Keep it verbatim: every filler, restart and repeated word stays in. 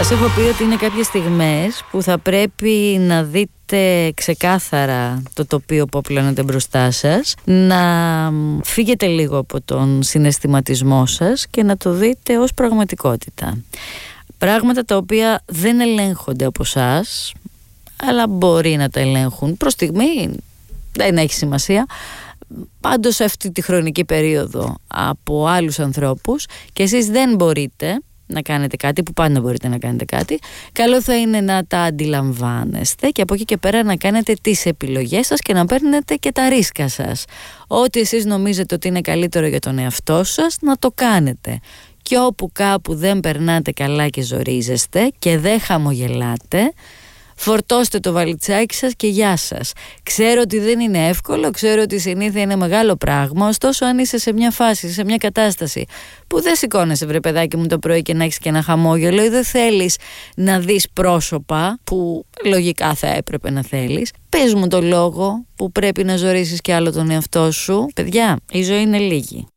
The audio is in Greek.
Σας έχω πει ότι είναι κάποιες στιγμές που θα πρέπει να δείτε ξεκάθαρα το τοπίο που απλώνεται μπροστά σας, να φύγετε λίγο από τον συναισθηματισμό σας και να το δείτε ως πραγματικότητα. Πράγματα τα οποία δεν ελέγχονται από σας, αλλά μπορεί να τα ελέγχουν προς στιγμή, δεν έχει σημασία, πάντως αυτή τη χρονική περίοδο από άλλους ανθρώπους, και εσείς δεν μπορείτε να κάνετε κάτι, που πάντα μπορείτε να κάνετε κάτι. Καλό θα είναι να τα αντιλαμβάνεστε και από εκεί και πέρα να κάνετε τις επιλογές σας και να παίρνετε και τα ρίσκα σας. Ό,τι εσείς νομίζετε ότι είναι καλύτερο για τον εαυτό σας, να το κάνετε. Και όπου κάπου δεν περνάτε καλά και ζορίζεστε και δεν χαμογελάτε, φορτώστε το βαλιτσάκι σας και γεια σας. Ξέρω ότι δεν είναι εύκολο, ξέρω ότι η συνήθεια είναι μεγάλο πράγμα, ωστόσο αν είσαι σε μια φάση, σε μια κατάσταση που δεν σηκώνεσαι, βρε παιδάκι μου, το πρωί και να έχεις και ένα χαμόγελο, ή δεν θέλεις να δεις πρόσωπα που λογικά θα έπρεπε να θέλεις, πες μου το λόγο που πρέπει να ζορίσεις κι άλλο τον εαυτό σου. Παιδιά, η ζωή είναι λίγη.